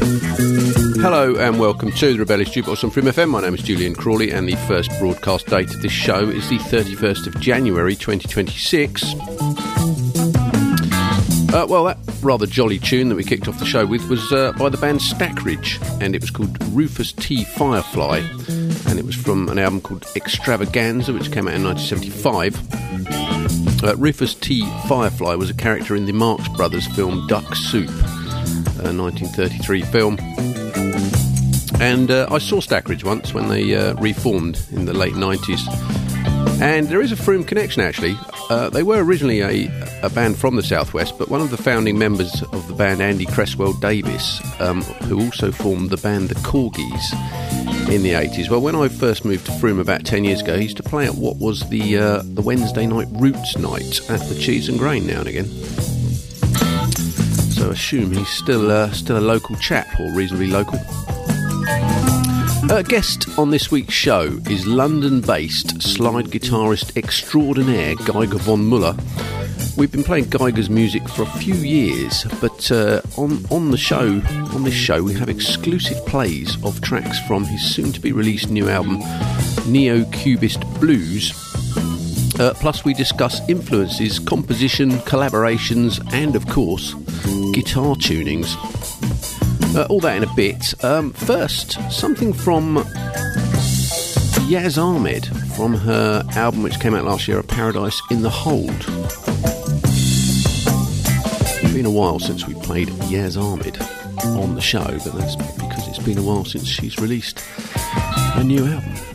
Hello and welcome to the Rebellious Jukebox on Freedom FM. My name is Julian Crawley and the first broadcast date of this show is the 31st of January 2026. Well, that rather jolly tune that we kicked off the show with was by the band Stackridge, and it was called Rufus T. Firefly, and it was from an album called Extravaganza, which came out in 1975. Rufus T. Firefly was a character in the Marx Brothers film Duck Soup, a 1933 film. And I saw Stackridge once when they reformed in the late 90s. And there is a Frome connection, actually. They were originally a band from the southwest, but one of the founding members of the band, Andy Cresswell Davis, who also formed the band The Corgis in the 80s. Well, when I first moved to Frome about 10 years ago, he used to play at what was the Wednesday night Roots night at the Cheese and Grain now and again. So I assume he's still a local chap, or reasonably local. Guest on this week's show is London-based slide guitarist extraordinaire Geiger von Muller. We've been playing Geiger's music for a few years, but on this show we have exclusive plays of tracks from his soon-to-be-released new album, Neo-Cubist Blues. Plus we discuss influences, composition, collaborations, and of course, guitar tunings. All that in a bit. First, something from Yaz Ahmed from her album which came out last year, A Paradise in the Hold. It's been a while since we played Yaz Ahmed on the show, but that's because it's been a while since she's released a new album.